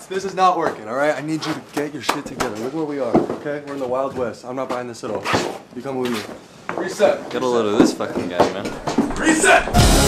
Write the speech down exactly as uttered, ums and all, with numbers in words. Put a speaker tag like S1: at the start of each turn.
S1: Max, this is not working, all right? I need you to get your shit together. Look where we are, okay? We're in the Wild West. I'm not buying this at all. You come with me. Reset.
S2: Get a load of this fucking guy, man.
S1: Reset!